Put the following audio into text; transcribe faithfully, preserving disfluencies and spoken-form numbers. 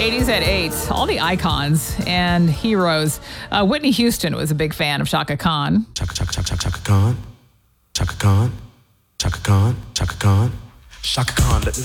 eighties at eight, all the icons and heroes. Uh, Whitney Houston was a big fan of Chaka Khan. Chaka, Chaka, Chaka, Chaka Khan. Chaka Khan. Chaka Khan. Chaka Khan. Chaka Khan, let me